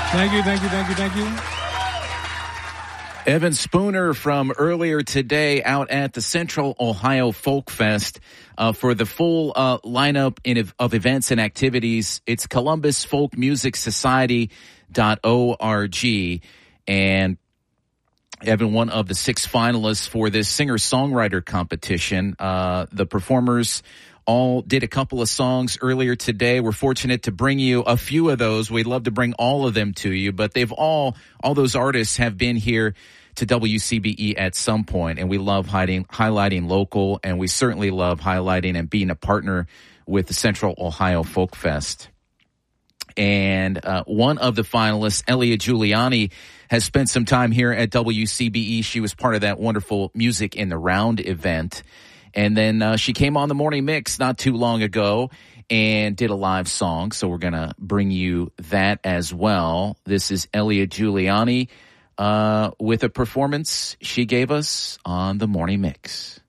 Thank you. Evan Spooner from earlier today out at the Central Ohio Folk Fest. For the full lineup of events and activities, it's ColumbusFolkMusicSociety.org. And Evan, one of the 6 finalists for this singer-songwriter competition. The performers all did a couple of songs earlier today. We're fortunate to bring you a few of those. We'd love to bring all of them to you, but all those artists have been here to WCBE at some point, and we love highlighting local, and we certainly love highlighting and being a partner with the Central Ohio Folk Fest. And one of the finalists, Elia Giuliani, has spent some time here at WCBE. She was part of that wonderful Music in the Round event. And then she came on the Morning Mix not too long ago and did a live song. So we're going to bring you that as well. This is Elia Giuliani with a performance she gave us on the Morning Mix.